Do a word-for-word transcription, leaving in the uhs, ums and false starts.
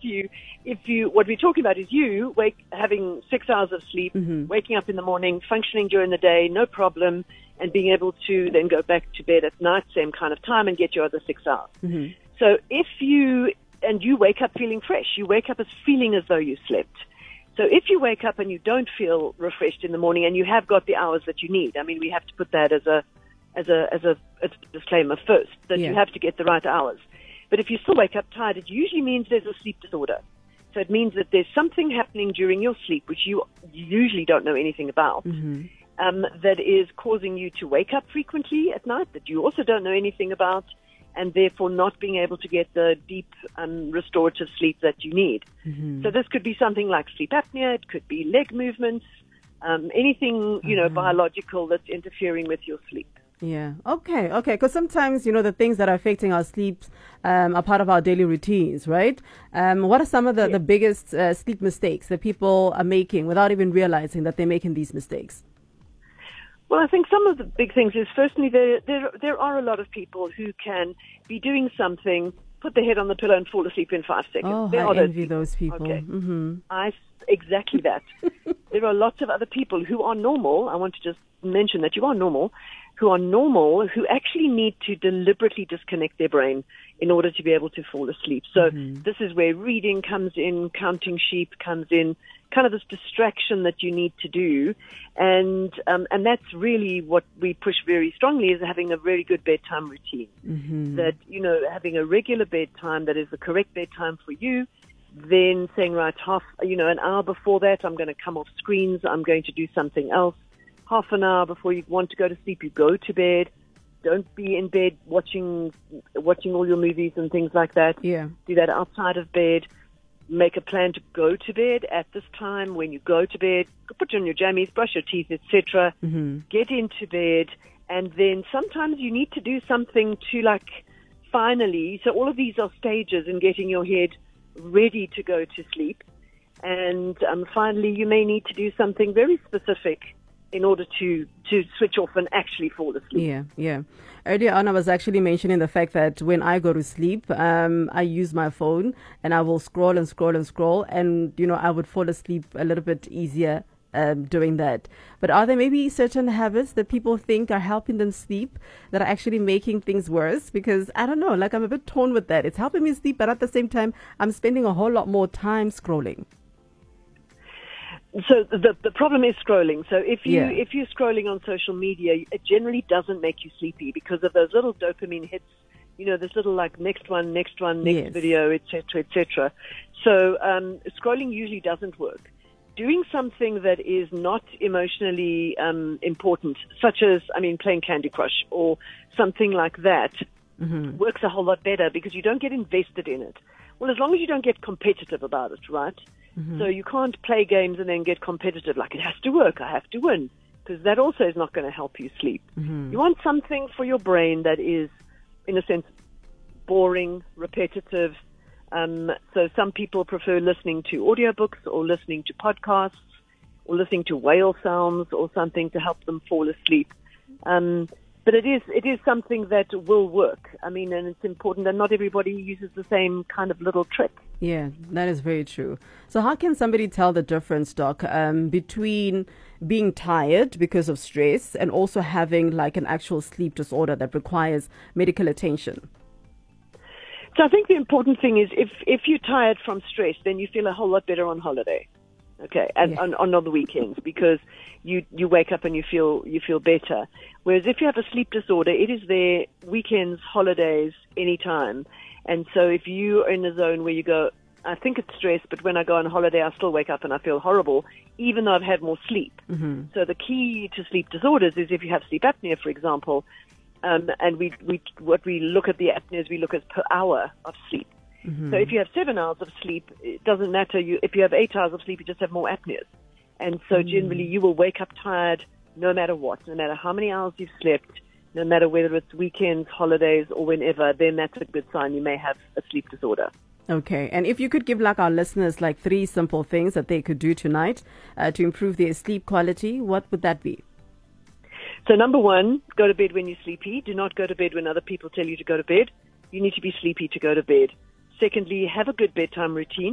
you, if you, what we're talking about is you wake having six hours of sleep, mm-hmm. waking up in the morning, functioning during the day, no problem, and being able to then go back to bed at night, same kind of time, and get your other six hours. Mm-hmm. So if you, and you wake up feeling fresh, you wake up as feeling as though you slept. So if you wake up and you don't feel refreshed in the morning and you have got the hours that you need, I mean, we have to put that as a, as a, as a, as a disclaimer first, that yeah. you have to get the right hours. But if you still wake up tired, it usually means there's a sleep disorder. So it means that there's something happening during your sleep, which you usually don't know anything about, mm-hmm. um, that is causing you to wake up frequently at night, that you also don't know anything about, and therefore not being able to get the deep um, restorative sleep that you need. Mm-hmm. So this could be something like sleep apnea, it could be leg movements, um, anything, you know, mm-hmm. biological that's interfering with your sleep. Yeah. Okay. Okay. Because sometimes, you know, the things that are affecting our sleep um, are part of our daily routines, right? Um, what are some of the, yeah. the biggest uh, sleep mistakes that people are making without even realizing that they're making these mistakes? Well, I think some of the big things is, firstly, there, there there are a lot of people who can be doing something, put their head on the pillow and fall asleep in five seconds. Oh, there I are envy those people. Okay. Mm-hmm. I, exactly that. There are lots of other people who are normal. I want to just mention that you are normal, who are normal, who actually need to deliberately disconnect their brain in order to be able to fall asleep. So mm-hmm. this is where reading comes in, counting sheep comes in, kind of this distraction that you need to do. And um, and that's really what we push very strongly, is having a very good bedtime routine. Mm-hmm. That, you know, having a regular bedtime that is the correct bedtime for you, then saying, right, half, you know, an hour before that, I'm going to come off screens, I'm going to do something else. Half an hour before you want to go to sleep, you go to bed. Don't be in bed watching watching all your movies and things like that. Yeah. Do that outside of bed. Make a plan to go to bed at this time. When you go to bed, put on your jammies, brush your teeth, et cetera. Mm-hmm. Get into bed, and then sometimes you need to do something to, like, finally. So all of these are stages in getting your head ready to go to sleep. And um, finally, you may need to do something very specific in order to, to switch off and actually fall asleep. Yeah, yeah. Earlier on, I was actually mentioning the fact that when I go to sleep, um, I use my phone and I will scroll and scroll and scroll, and, you know, I would fall asleep a little bit easier um, doing that. But are there maybe certain habits that people think are helping them sleep that are actually making things worse? Because, I don't know, like, I'm a bit torn with that. It's helping me sleep, but at the same time, I'm spending a whole lot more time scrolling. So the the problem is scrolling. So if you yeah. if you're scrolling on social media, it generally doesn't make you sleepy because of those little dopamine hits. You know, this little like next one, next one, next yes. video, et cetera, et cetera. So um, scrolling usually doesn't work. Doing something that is not emotionally um, important, such as I mean, playing Candy Crush or something like that, mm-hmm. works a whole lot better because you don't get invested in it. Well, as long as you don't get competitive about it, right? Mm-hmm. So you can't play games and then get competitive, like it has to work, I have to win, because that also is not going to help you sleep. Mm-hmm. You want something for your brain that is, in a sense, boring, repetitive. Um, so some people prefer listening to audiobooks or listening to podcasts or listening to whale sounds or something to help them fall asleep. Um, But it is it is something that will work. I mean, and it's important that not everybody uses the same kind of little trick. Yeah, that is very true. So how can somebody tell the difference, Doc, um, between being tired because of stress and also having like an actual sleep disorder that requires medical attention? So I think the important thing is if, if you're tired from stress, then you feel a whole lot better on holiday. Okay, and yeah. on, on the weekends, because you, you wake up and you feel you feel better. Whereas if you have a sleep disorder, it is there weekends, holidays, anytime. And so if you are in a zone where you go, I think it's stress, but when I go on holiday, I still wake up and I feel horrible, even though I've had more sleep. Mm-hmm. So the key to sleep disorders is if you have sleep apnea, for example, um, and we, we what we look at the apneas, we look at per hour of sleep. Mm-hmm. So if you have seven hours of sleep, it doesn't matter. You, if you have eight hours of sleep, you just have more apneas. And so mm. generally you will wake up tired no matter what, no matter how many hours you've slept, no matter whether it's weekends, holidays, or whenever, then that's a good sign you may have a sleep disorder. Okay. And if you could give like our listeners like three simple things that they could do tonight uh, to improve their sleep quality, what would that be? So number one, go to bed when you're sleepy. Do not go to bed when other people tell you to go to bed. You need to be sleepy to go to bed. Secondly, have a good bedtime routine.